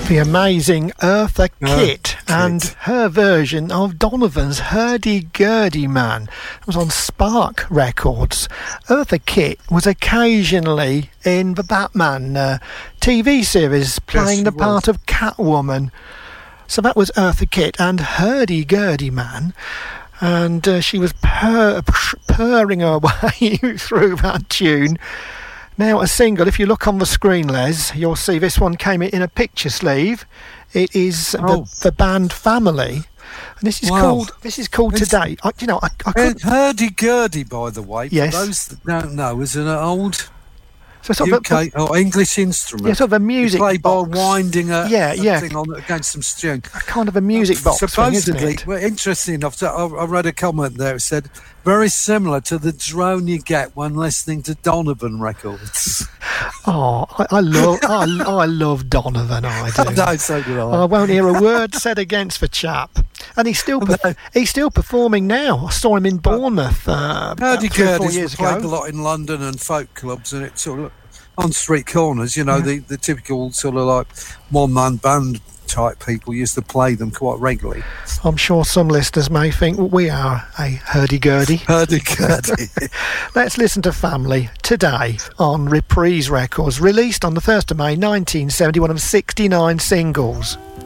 The amazing Eartha Kitt and her version of Donovan's Hurdy-Gurdy Man. It was on Spark Records. Eartha Kitt was occasionally in the Batman TV series playing the part of Catwoman. So that was Eartha Kitt and Hurdy-Gurdy Man. And she was purring her way through that tune. Now, a single, if you look on the screen, Les, you'll see this one came in a picture sleeve. It is the band Family. And this is called Today. I couldn't... Hurdy-Gurdy, by the way, yes. For those that don't know, is an old UK or English instrument. Yeah, sort of a music played box. by winding thing on against some string. A kind of a music box supposedly, thing, isn't it? Well, interesting enough, I read a comment there. It said, very similar to the drone you get when listening to Donovan records. Oh, I love Donovan. I do. No, so do I. I won't hear a word said against the chap, and he's still performing now. I saw him in Bournemouth about 3-4 years ago. Played a lot in London and folk clubs, and it's sort of on street corners. You know, the typical sort of like one-man band type people used to play them quite regularly. I'm sure some listeners may think we are a hurdy-gurdy. Hurdy-gurdy. Let's listen to Family Today on Reprise Records, released on the 1st of May 1970, one of 69 singles.